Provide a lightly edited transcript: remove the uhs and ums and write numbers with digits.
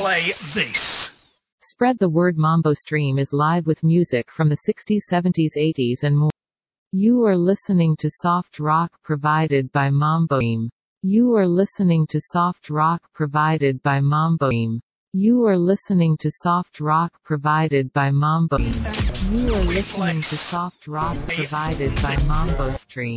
play this. Spread the word. Mambo Stream is live with music from the 60s, 70s, 80s and more. You are listening to soft rock provided by Mambo Stream. You are listening to soft rock provided by Mambo Stream. You are listening to soft rock provided by Mambo Stream. You are listening to soft rock provided by Mambo Stream.